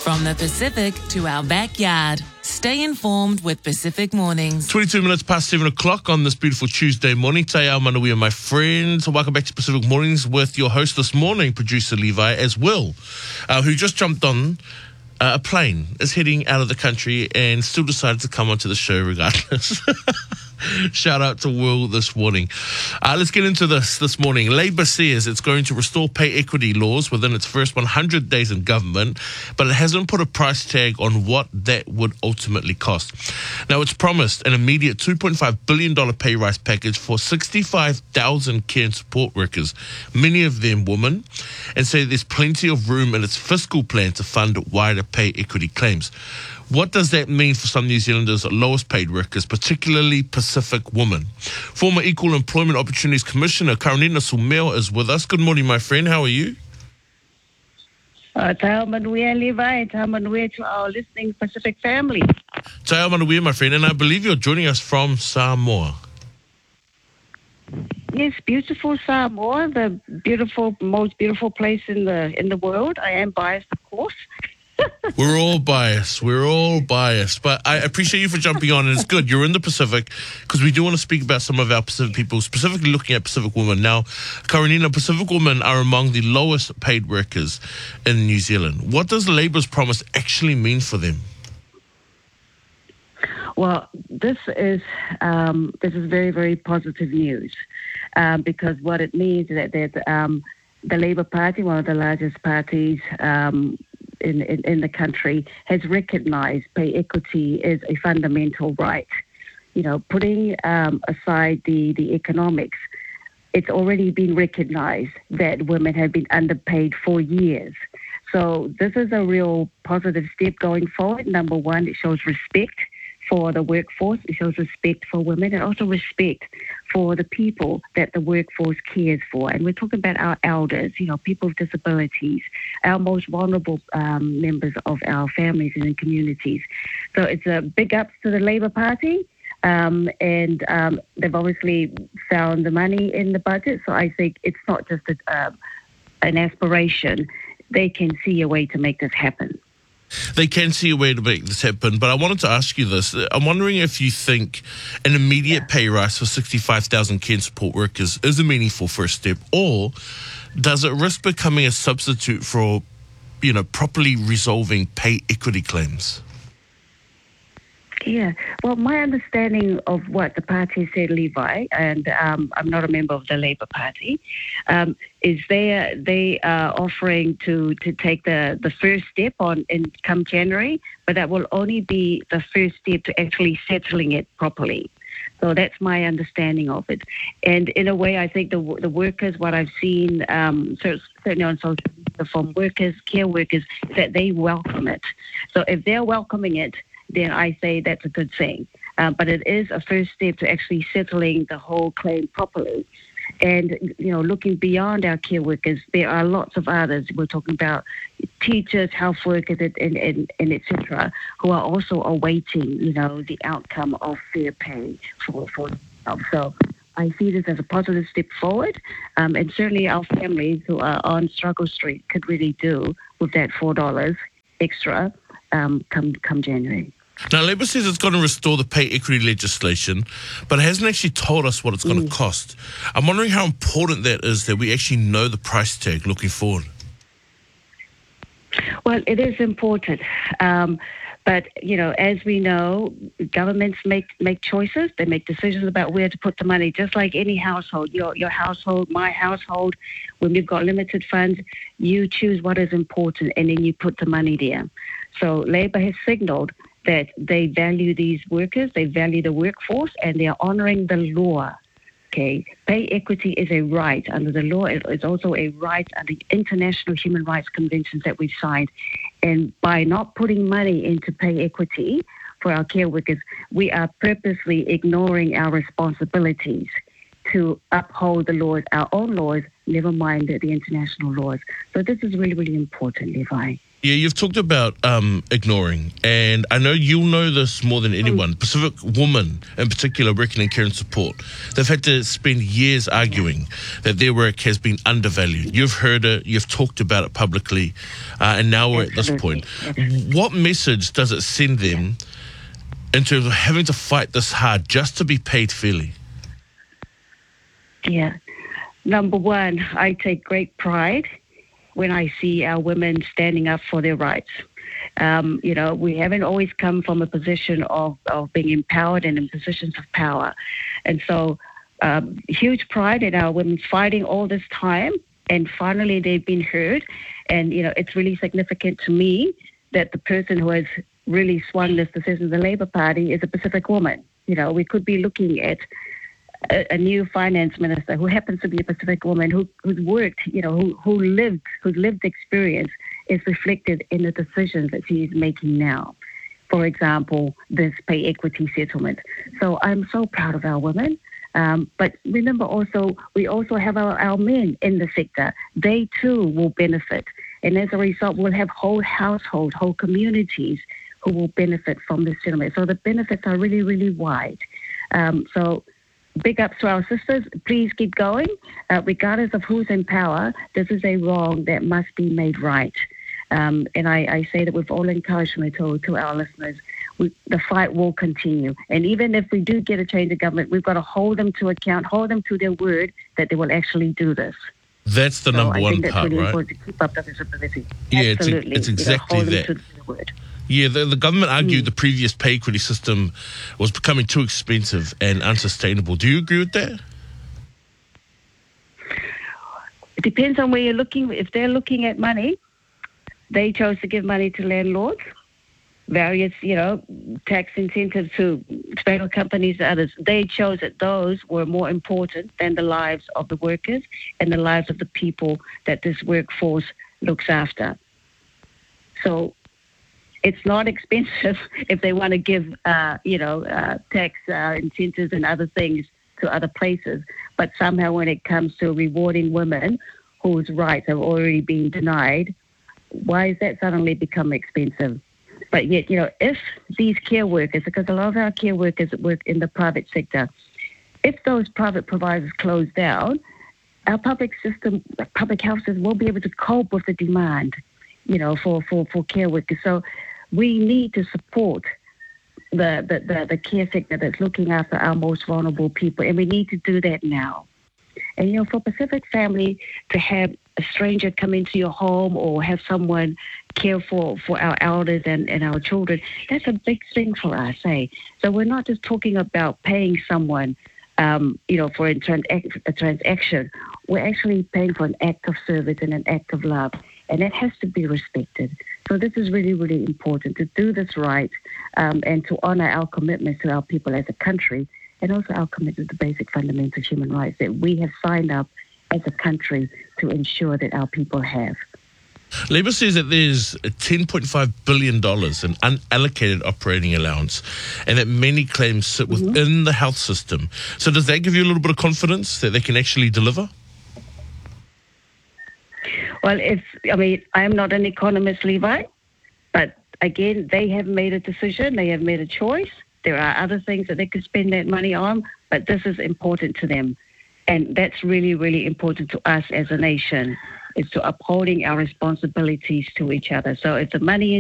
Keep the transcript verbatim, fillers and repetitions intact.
From the Pacific to our backyard. Stay informed with Pacific Mornings. twenty-two minutes past seven o'clock on this beautiful Tuesday morning. Te ao Manuia, my friends. Welcome back to Pacific Mornings with your host this morning, producer Levi, as Will, uh, who just jumped on uh, a plane, is heading out of the country and still decided to come onto the show regardless. Shout out to Will this morning. Uh, let's get into this this morning. Labour says it's going to restore pay equity laws within its first one hundred days in government, but it hasn't put a price tag on what that would ultimately cost. Now, it's promised an immediate two point five billion dollars pay rise package for sixty-five thousand care and support workers, many of them women, and say there's plenty of room in its fiscal plan to fund wider pay equity claims. What does that mean for some New Zealanders' lowest paid workers, particularly Pacific women? Former Equal Employment Opportunities Commissioner Karenina Sumeo is with us. Good morning, my friend. How are you? Uh, Te ao Manuia, Levi. Te ao Manuia to our listening Pacific family. Te ao Manuia, my friend, and I believe you're joining us from Samoa. Yes, beautiful Samoa, the beautiful, most beautiful place in the in the world. I am biased, of course. We're all biased. We're all biased. But I appreciate you for jumping on, and it's good. You're in the Pacific because we do want to speak about some of our Pacific people, specifically looking at Pacific women. Now, Karenina, Pacific women are among the lowest paid workers in New Zealand. What does Labour's promise actually mean for them? Well, this is um, this is very, very positive news um, because what it means is that, that um, the Labour Party, one of the largest parties um, In, in, in the country, has recognised pay equity as a fundamental right. You know, putting um, aside the, the economics, it's already been recognised that women have been underpaid for years. So this is a real positive step going forward. Number one, it shows respect for the workforce. It shows respect for women and also respect for the people that the workforce cares for. And we're talking about our elders, you know, people with disabilities, our most vulnerable um, members of our families and communities. So it's a big ups to the Labour Party. Um, and um, they've obviously found the money in the budget. So I think it's not just a, uh, an aspiration. They can see a way to make this happen. They can see a way to make this happen, but I wanted to ask you this. I'm wondering if you think an immediate yeah. pay rise for sixty-five thousand care and support workers is a meaningful first step, or does it risk becoming a substitute for, you know, properly resolving pay equity claims? Yeah, well, my understanding of what the party said, Levi, and um, I'm not a member of the Labour Party, um, is they they are offering to, to take the, the first step on in come January, but that will only be the first step to actually settling it properly. So that's my understanding of it. And in a way, I think the the workers, what I've seen, um, certainly on social media from workers, care workers, that they welcome it. So if they're welcoming it, then I say that's a good thing. Uh, but it is a first step to actually settling the whole claim properly. And, you know, looking beyond our care workers, there are lots of others. We're talking about teachers, health workers, and, and, and et cetera, who are also awaiting, you know, the outcome of fair pay for, for themselves. So I see this as a positive step forward. Um, and certainly our families who are on Struggle Street could really do with that four dollars extra um, come come January. Now, Labour says it's going to restore the pay equity legislation, but it hasn't actually told us what it's going mm. to cost. I'm wondering how important that is, that we actually know the price tag looking forward. Well, it is important. Um, but, you know, as we know, governments make, make choices. They make decisions about where to put the money, just like any household. Your, your household, my household, when we've got limited funds, you choose what is important and then you put the money there. So Labour has signalled that they value these workers, they value the workforce, and they are honouring the law. Okay, pay equity is a right under the law. It's also a right under international human rights conventions that we've signed. And by not putting money into pay equity for our care workers, we are purposely ignoring our responsibilities to uphold the laws, our own laws, never mind the, the international laws. So this is really, really important, Levi. Yeah, you've talked about um, ignoring, and I know you'll know this more than anyone. Pacific Women, in particular, working in care and support, they've had to spend years arguing that their work has been undervalued. You've heard it, you've talked about it publicly, uh, and now we're Absolutely. at this point. What message does it send them in terms of having to fight this hard just to be paid fairly? Yeah. Number one, I take great pride when I see our women standing up for their rights. Um, you know, we haven't always come from a position of, of being empowered and in positions of power. And so um, huge pride in our women fighting all this time, and finally they've been heard. And, you know, it's really significant to me that the person who has really swung this decision, the Labour Party, is a Pacific woman. You know, we could be looking at a, a new finance minister who happens to be a Pacific woman who, who's worked, you know, who, who lived, whose lived experience is reflected in the decisions that she is making now. For example, this pay equity settlement. So I'm so proud of our women. Um, but remember also, we also have our, our men in the sector. They too will benefit. And as a result, we'll have whole households, whole communities who will benefit from this settlement. So the benefits are really, really wide. Um, so big ups to our sisters. Please keep going. Uh, regardless of who's in power, this is a wrong that must be made right. Um, and I, I say that with all encouragement to, to our listeners, we, the fight will continue. And even if we do get a change of government, we've got to hold them to account, hold them to their word that they will actually do this. That's the so number I one think that's part, really right? important to keep up the visibility. Yeah, it's, Absolutely. it's exactly you know, hold that. them to their word. Yeah, the, the government argued Mm. the previous pay equity system was becoming too expensive and unsustainable. Do you agree with that? It depends on where you're looking. If they're looking at money, they chose to give money to landlords, various, you know, tax incentives to special companies and others. They chose that those were more important than the lives of the workers and the lives of the people that this workforce looks after. So it's not expensive if they want to give, uh, you know, uh, tax uh, incentives and other things to other places. But somehow when it comes to rewarding women whose rights have already been denied, why is that suddenly become expensive? But yet, you know, if these care workers, because a lot of our care workers work in the private sector, if those private providers close down, our public system, public health system won't be able to cope with the demand, you know, for, for, for care workers. So we need to support the, the, the, the care sector that's looking after our most vulnerable people, and we need to do that now. And, you know, for Pacific Family to have a stranger come into your home or have someone care for, for our elders and, and our children, that's a big thing for us, eh? So we're not just talking about paying someone, um, you know, for a, transac- a transaction. We're actually paying for an act of service and an act of love, and that has to be respected. So this is really, really important to do this right um, and to honour our commitments to our people as a country, and also our commitment to basic fundamental human rights that we have signed up as a country to ensure that our people have. Labour says that there's ten point five billion dollars in unallocated operating allowance and that many claims sit Mm-hmm. within the health system. So does that give you a little bit of confidence that they can actually deliver? Well, if I mean, I am not an economist, Levi, but again, they have made a decision. They have made a choice. There are other things that they could spend that money on, but this is important to them. And that's really, really important to us as a nation, is to upholding our responsibilities to each other. So if the money is